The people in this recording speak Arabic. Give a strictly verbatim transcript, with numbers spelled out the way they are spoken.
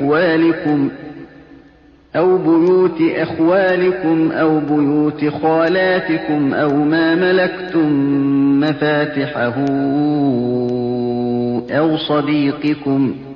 أخوالكم أو بيوت أخوالكم أو بيوت خالاتكم أو ما ملكتم مفاتحه أو صديقكم